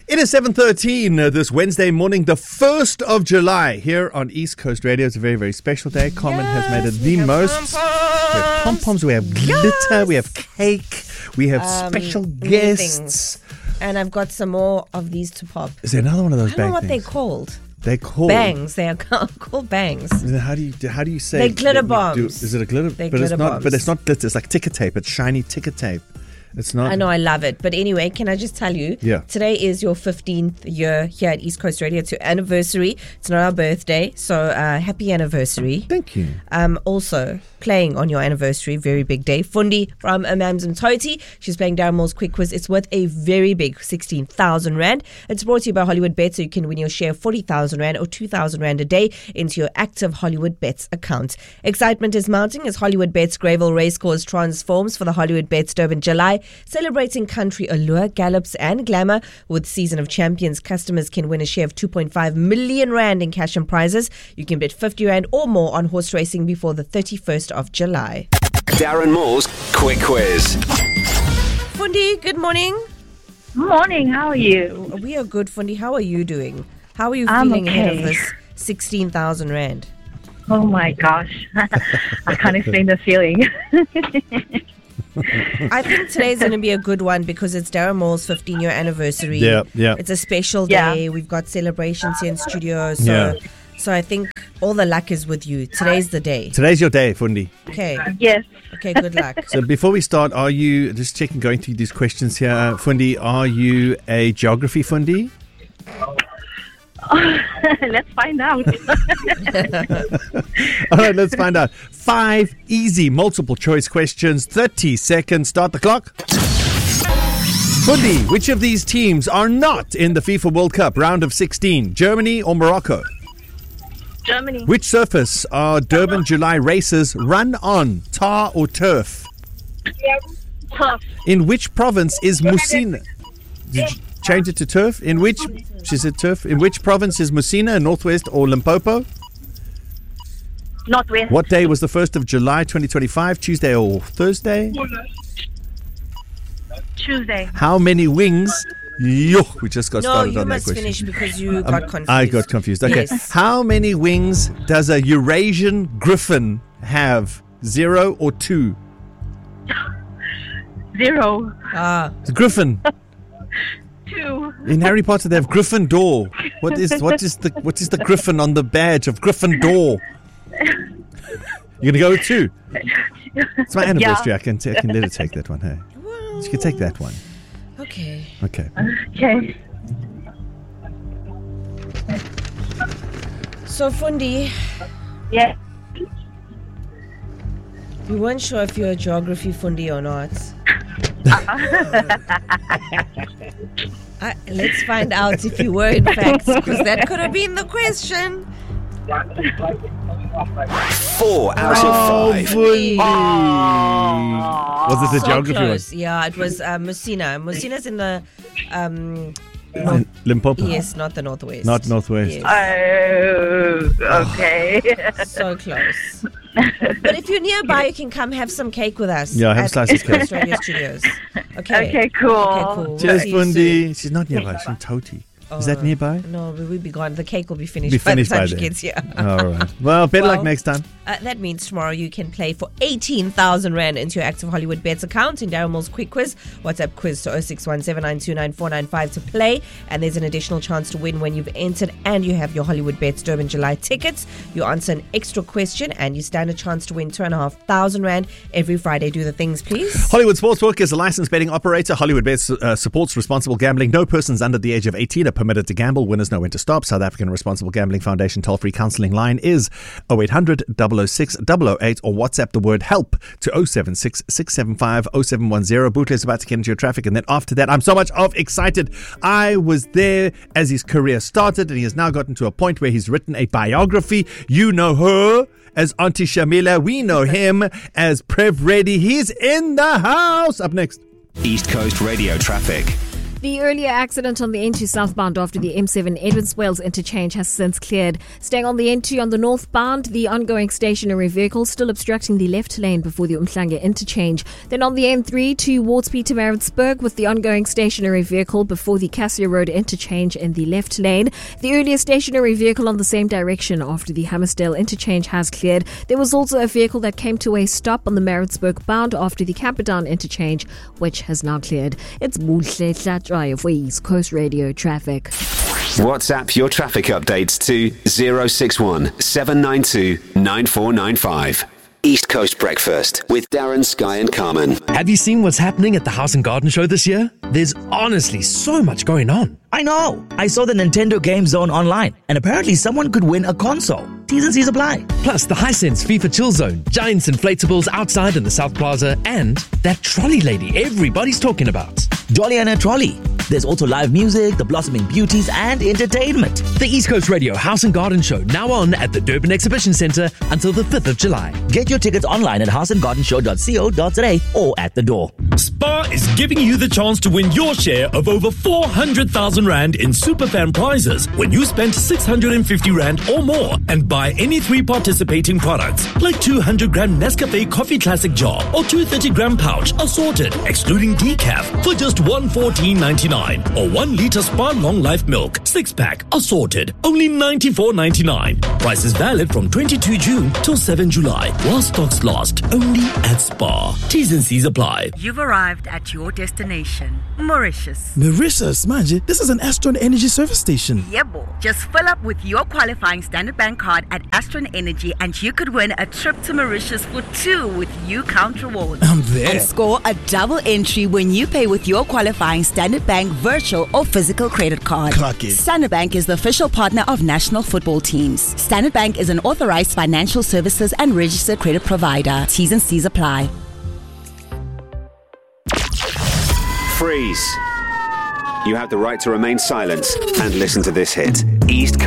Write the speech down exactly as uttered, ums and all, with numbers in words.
It is seven thirteen uh, this Wednesday morning, the first of July, here on East Coast Radio. It's a very, very special day. Carmen yes, has made it the most. Pom-poms. We have pom-poms, we have glitter, yes. we have cake, we have um, special guests. And I've got some more of these to pop. Is there another one of those I don't know what things? they're called. They're called bangs. They are called bangs. How do you how do you say? They're glitter bombs. Do, is it a glitter? They're but glitter it's not. bombs. But it's not glitter. It's like ticker tape. It's shiny ticker tape. It's not. I know, I love it. But anyway, can I just tell you? Yeah. Today is your fifteenth year here at East Coast Radio. It's your anniversary. It's not our birthday. So uh, happy anniversary. Thank you. Um, also, playing on your anniversary, very big day. Fundi from Amams and Toti. She's playing Darren Moore's Quick Quiz. It's worth a very big sixteen thousand Rand. It's brought to you by Hollywood Bets, so you can win your share of forty thousand Rand or two thousand Rand a day into your active Hollywood Bets account. Excitement is mounting as Hollywood Bets Greyville Racecourse transforms for the Hollywood Bets Durban July, celebrating country allure, gallops and glamour. With Season of Champions, customers can win a share of two point five million Rand in cash and prizes. You can bet fifty Rand or more on horse racing before the thirty-first of July. Darren Moore's Quick Quiz. Fundi, good morning. Morning, how are you? We are good, Fundi. How are you doing? How are you I'm feeling okay. ahead of this sixteen thousand Rand? Oh my gosh, I can't explain the feeling. I think today's going to be a good one because it's Darren Moore's fifteen-year anniversary. Yeah, yeah. It's a special Yeah. day. We've got celebrations here in studio. So, Yeah. so I think all the luck is with you. Today's the day. Today's your day, Fundi. Okay. Yes. Okay, good luck. So before we start, are you just checking, going through these questions here, Fundi? Are you a geography Fundi? Let's find out. All right, let's find out. Five easy multiple choice questions. thirty seconds. Start the clock. Fundi, which of these teams are not in the FIFA World Cup round of sixteen? Germany or Morocco? Germany. Which surface are Durban July races run on? Tar or turf? Tough. In which province is Musina? Did you change it to turf? In which, she said turf. In which province is Musina, Northwest or Limpopo? Northwest. What day was the first of July twenty twenty-five? Tuesday or Thursday? Tuesday. How many wings? Yo, we just got No, started you on that must question. finish because you got confused. I got confused. Okay. Yes. How many wings does a Eurasian griffin have? Zero or two? Zero. Ah, It's a griffin. Two. In Harry Potter, they have Gryffindor. What is what is the what is the griffin on the badge of Gryffindor? You're gonna go with two. It's my anniversary. Yeah. I can t- I can let her take that one. Hey, well, she can take that one. okay. Okay. Okay. So, Fundi, Yeah. we weren't sure if you're a geography Fundi or not. uh, let's find out if you were in fact, because that could have been the question. Four out Oh, of five. Fundi. Was it the So geography close. Yeah, it was uh, Musina. Musina's in the um, one? Limpopo. yes, not the northwest. Not northwest. Yes. Oh, okay. So close. But if you're nearby, you can come have some cake with us. Yeah, have a at slice of cake. Coast Radio Studios. Okay. Okay, cool. Okay, cool. We'll Cheers, see you soon. Fundi. She's not nearby. She's in Toti. Is that Oh, nearby? No, we will be gone. The cake will be finished, Be finished by by the time then. she gets here. All right. Well, better Well, luck next time. Uh, that means tomorrow you can play for eighteen thousand Rand into your Active Hollywood Bets account in Darren Moore's Quick Quiz. WhatsApp quiz to oh six one seven nine two nine four nine five to play. And there's an additional chance to win when you've entered and you have your Hollywood Bets Durban July tickets. You answer an extra question and you stand a chance to win two and a half thousand Rand every Friday. Do the things, please. Hollywood Sportsbook is a licensed betting operator. Hollywood Bets uh, supports responsible gambling. No persons under the age of eighteen are permitted to gamble. Winners know when to stop. South African Responsible Gambling Foundation toll-free counselling line is oh eight hundred, double oh six, double oh eight or WhatsApp the word help to oh seven six, six seven five, oh seven one oh. Bootleg's about to get into your traffic, and then after that, I'm so much of excited. I was there as his career started, and he has now gotten to a point where he's written a biography. You know her as Auntie Shamila. We know him as Prev Reddy. He's in the house. Up next. East Coast Radio traffic. The earlier accident on the N two southbound after the M seven Edwards Wales interchange has since cleared. Staying on the N two on the northbound, the ongoing stationary vehicle still obstructing the left lane before the Umhlanga interchange. Then on the N three towards Pietermaritzburg with the ongoing stationary vehicle before the Cassia Road interchange in the left lane. The earlier stationary vehicle on the same direction after the Hammersdale interchange has cleared. There was also a vehicle that came to a stop on the Maritzburg bound after the Camperdown interchange, which has now cleared. It's Muhle Hlatshwayo for East Coast Radio Traffic. WhatsApp your traffic updates to zero six one seven nine two nine four nine five. East Coast Breakfast with Darren, Sky and Carmen. Have you seen what's happening at the House and Garden Show this year? There's honestly so much going on. I know. I saw the Nintendo Game Zone online, and apparently someone could win a console. T's and C's apply. Plus the Hisense FIFA Chill Zone, Giants inflatables outside in the South Plaza, and that trolley lady everybody's talking about. Dolly and her trolley. There's also live music, the blossoming beauties, and entertainment. The East Coast Radio House and Garden Show, now on at the Durban Exhibition Centre until the fifth of July. Get your tickets online at house and garden show dot co dot za or at the door. Spar is giving you the chance to win your share of over four hundred thousand rand in Superfan prizes when you spend six hundred fifty rand or more and buy any three participating products, like two hundred gram Nescafe Coffee Classic jar or two thirty gram pouch assorted, excluding decaf, for just one hundred fourteen ninety-nine, or one litre Spar Long Life Milk six pack assorted, only ninety-four ninety-nine. Price is valid from twenty-second June till seventh July, while stocks last, only at Spar. T's and C's apply. You've arrived at your destination, Mauritius. Mauritius, manje, this is an Astron Energy service station. Yeah, boy. Just fill up with your qualifying Standard Bank card at Astron Energy and you could win a trip to Mauritius for two with U Count Rewards. I'm there. And score a double entry when you pay with your qualifying Standard Bank virtual or physical credit card. Clock it. Standard Bank is the official partner of national football teams. Standard Bank is an authorized financial services and registered credit provider. T's and C's apply. Freeze. You have the right to remain silent and listen to this hit. East Coast.